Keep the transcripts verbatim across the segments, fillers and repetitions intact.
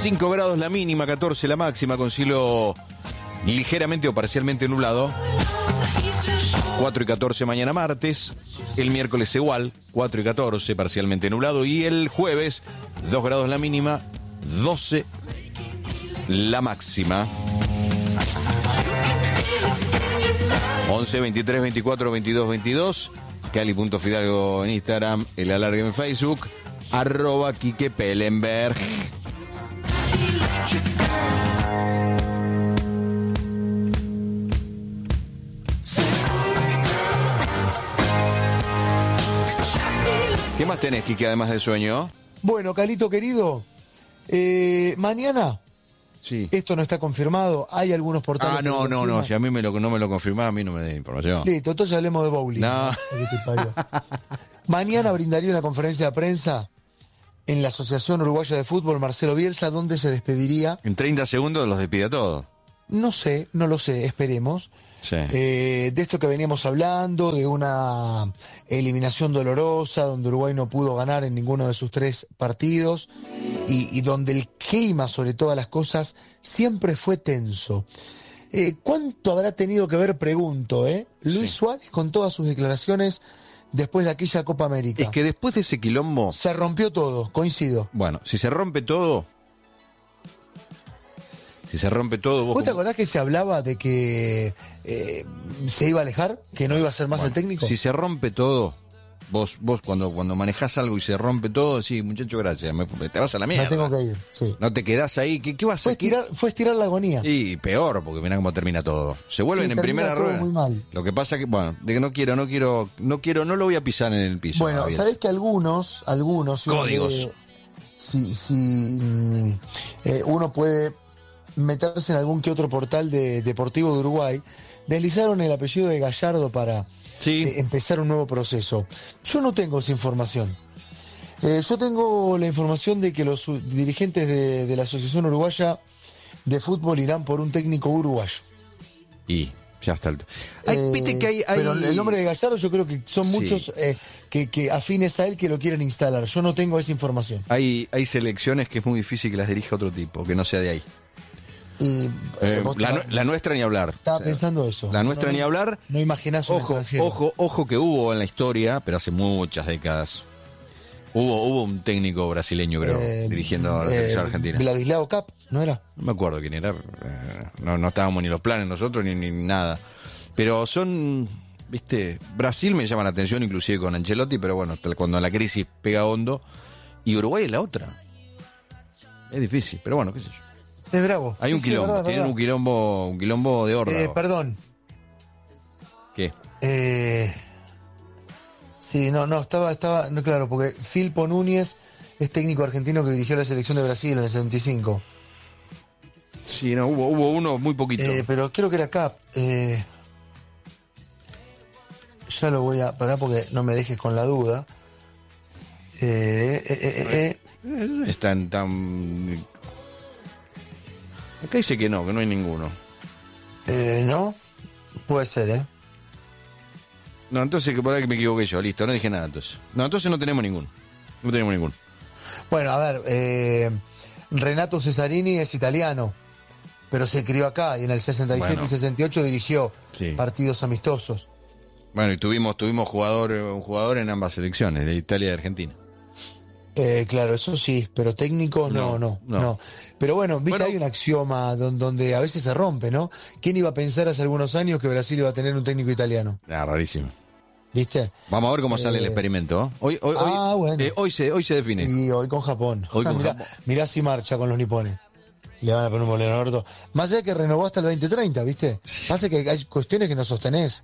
cinco grados la mínima, catorce la máxima, con cielo ligeramente o parcialmente nublado. cuatro y catorce mañana martes. El miércoles igual, cuatro y catorce, parcialmente nublado. Y el jueves, dos grados la mínima, doce la máxima. once, veintitrés, veinticuatro, veintidós, veintidós. Cali.fidalgo en Instagram, el alargue en Facebook, arroba Quique Pellenberg. ¿Qué más tenés, Quique, además de sueño? Bueno, Calito querido, eh, mañana, sí. Esto no está confirmado, hay algunos portales. Ah, no, no, no, si a mí me lo, no me lo confirmás, a mí no me den información. Listo, entonces hablemos de bowling. No. Mañana brindaría una conferencia de prensa en la Asociación Uruguaya de Fútbol, Marcelo Bielsa, donde se despediría. En treinta segundos los despide a todos. No sé, no lo sé, esperemos. Sí. Eh, de esto que veníamos hablando, de una eliminación dolorosa, donde Uruguay no pudo ganar en ninguno de sus tres partidos, y, y donde el clima, sobre todas las cosas, siempre fue tenso. Eh, ¿Cuánto habrá tenido que ver, pregunto, eh? Luis Sí. Suárez con todas sus declaraciones después de aquella Copa América? Es que después de ese quilombo... Se rompió todo, coincido. Bueno, si se rompe todo... Si se rompe todo... ¿Vos, ¿Vos te como... acordás que se hablaba de que eh, se iba a alejar? ¿Que no iba a ser más bueno, el técnico? Si se rompe todo... Vos, vos cuando, cuando manejás algo y se rompe todo, sí, muchacho, gracias, me, te vas a la mierda. Me tengo que ir, sí. No te quedás ahí, ¿qué, qué vas Fue a hacer? estirar, fue estirar la agonía. Y peor, porque mirá cómo termina todo. Se vuelven Sí, en termina primera todo rueda. muy mal. Lo que pasa que, bueno, de que no quiero, no quiero, no quiero, no lo voy a pisar en el piso. Bueno, Javier. sabés que algunos, algunos... si uno Códigos. lee- Si, si mm, eh, uno puede meterse en algún que otro portal de deportivo de Uruguay, deslizaron el apellido de Gallardo para Sí. eh, empezar un nuevo proceso. Yo no tengo esa información. Eh, yo tengo la información de que los su- dirigentes de, de la Asociación Uruguaya de Fútbol irán por un técnico uruguayo. Y ya está. El... Hay, Eh, viste que hay, hay- Pero el nombre de Gallardo yo creo que son Sí. muchos eh, que, que afines a él que lo quieren instalar. Yo no tengo esa información. hay, hay selecciones que es muy difícil que las dirija otro tipo, que no sea de ahí. Y, Eh, vos la, te- nu- la nuestra ni hablar. Estaba O sea, pensando eso. La nuestra No, ni hablar. No imaginás un Ojo, extranjero. ojo, ojo que hubo en la historia, pero hace muchas décadas. Hubo, hubo un técnico brasileño, creo, Eh, dirigiendo a la eh, selección argentina. Vladislao Cap, ¿no era? No me acuerdo quién era. eh, No, no estábamos ni los planes nosotros ni, ni nada. Pero son, viste, Brasil me llama la atención inclusive con Ancelotti, pero bueno, hasta cuando la crisis pega hondo. Y Uruguay es la otra. Es difícil, pero bueno, qué sé yo. Es bravo. Hay Sí, un sí, quilombo, verdad, tienen verdad. un quilombo, un quilombo de horda. Eh, perdón. ¿Qué? Eh, sí, no, no, estaba, estaba, no, claro, porque Filpo Núñez es técnico argentino que dirigió la selección de Brasil en el setenta y cinco. Sí, no, hubo, hubo uno muy poquito. Eh, pero creo que era Cap. Eh, ya lo voy a parar porque no me dejes con la duda. Eh, eh, eh, eh, Eh, Están tan... Acá dice que no, que no hay ninguno. eh, no, puede ser, ¿eh? No, entonces que por ahí que me equivoqué yo, listo, no dije nada entonces. No, entonces no tenemos ninguno. No tenemos ninguno. Bueno, a ver, eh, Renato Cesarini es italiano, pero se crió acá y en el sesenta y siete Bueno. y sesenta y ocho dirigió Sí. partidos amistosos. Bueno, y tuvimos, tuvimos jugador, un jugador en ambas selecciones, de Italia y de Argentina. Eh, claro, eso sí, pero técnico no, No, no, no. no. Pero bueno, viste, Bueno. hay un axioma don- donde a veces se rompe, ¿no? ¿Quién iba a pensar hace algunos años que Brasil iba a tener un técnico italiano? Ah, rarísimo. ¿Viste? Vamos a ver cómo sale el Eh, experimento. ¿eh? Hoy, hoy, ah, hoy, bueno. eh, hoy se, hoy se define. Y hoy con Japón. Hoy con mirá, Japón. mirá si marcha con los nipones. Le van a poner un bolero al orto. Más allá de que renovó hasta el veinte treinta, ¿viste? Pasa que hay cuestiones que no sostenés.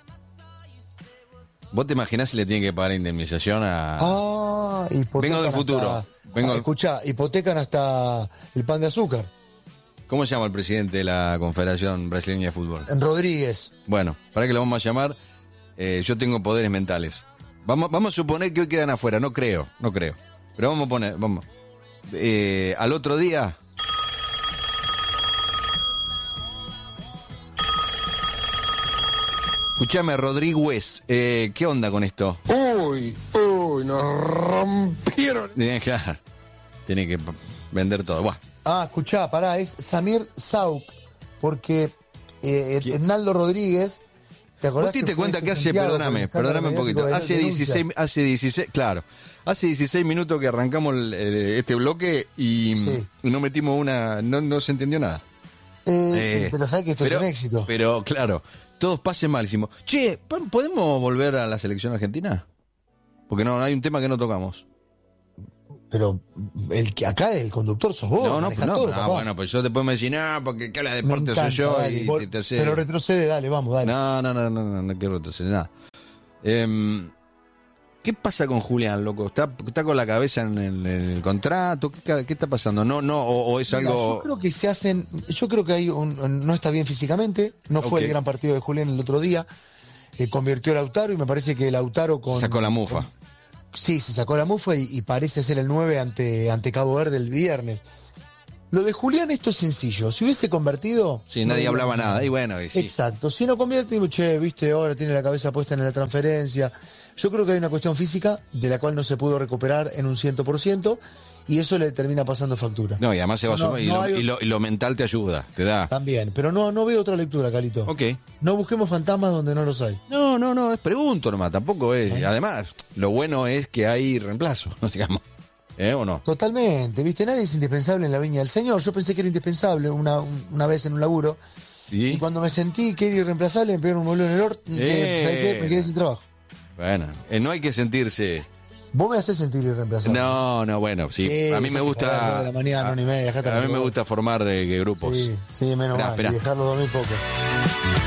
¿Vos te imaginás si le tienen que pagar indemnización a... Ah, hipotecan Vengo del hasta- futuro. Vengo- Ah, escuchá, hipotecan hasta el pan de azúcar. ¿Cómo se llama el presidente de la Confederación Brasileña de Fútbol? En Rodríguez. Bueno, para que lo vamos a llamar, eh, yo tengo poderes mentales. Vamos, vamos a suponer que hoy quedan afuera, no creo, no creo. Pero vamos a poner, vamos. Eh, al otro día... Escuchame, Rodríguez, eh, ¿qué onda con esto? Uy, uy, nos rompieron. Eh, claro. tiene que vender todo. Buah. Ah, escuchá, pará, es Samir Sauk, porque eh, Hernaldo Rodríguez, ¿te acordás? ¿Vos te que diste fue cuenta ese que hace, Santiago perdóname, con el escándalo perdóname un poquito, mediático de hace dieciséis, denuncias? hace dieciséis, claro, hace dieciséis minutos que arrancamos el, eh, este bloque y, Sí. y no metimos una, no, no se entendió nada. Eh, Eh, pero sabés que esto pero, es un éxito. Pero, claro, todos pasen malísimo. Che, ¿podemos volver a la selección argentina? Porque no, hay un tema que no tocamos. Pero el que acá el conductor sos vos. no, no, manejás no, todo, no, papá. bueno, pues yo después me decís, no, porque que habla de Me deporte encanta, soy yo dale, y vos- te, te hace- Pero retrocede, dale, vamos, dale. No, no, no, no, no, no quiero retroceder nada. Em, ¿Qué pasa con Julián, loco? ¿Está, está con la cabeza en el, en el contrato? ¿Qué, qué está pasando? No, no, o, o es Mira, algo... yo creo que se hacen, yo creo que hay un, no está bien físicamente, no fue Ok. el gran partido de Julián el otro día, eh, convirtió a Lautaro y me parece que Lautaro con... Sacó la mufa. con- sí, se sacó la mufa y, y parece ser el nueve ante, ante Cabo Verde el viernes. Lo de Julián esto es sencillo, si hubiese convertido... Sí, no nadie diríamos hablaba nada. Y bueno, y sí. Exacto, si no convierte, digo, che, viste, ahora tiene la cabeza puesta en la transferencia. Yo creo que hay una cuestión física de la cual no se pudo recuperar en un cien por ciento y eso le termina pasando factura. No, y además se va a No, sumar- y, no lo, hay- y, lo, y lo mental te ayuda, te da. También, pero no, no veo otra lectura, Calito. Ok. No busquemos fantasmas donde no los hay. No, no, no, es pregunto nomás, tampoco es. Además, lo bueno es que hay reemplazo, digamos. ¿Eh o no? Totalmente, viste, nadie es indispensable en la viña del Señor. Yo pensé que era indispensable una, una vez en un laburo. ¿Sí? Y cuando me sentí que era irreemplazable, me pegaron un boludo en el orto. Eh. ¿Sabes qué? Me quedé sin trabajo. Bueno, eh, no hay que sentirse... Vos me haces sentir irreemplazable. No, no, bueno, sí. Sí, a mí me dejate gusta... joder, nueve de la mañana, una y media, dejate a mí me joder. gusta formar eh, grupos. Sí, sí, menos Esperá, mal. esperá. Y dejarlo dormir poco.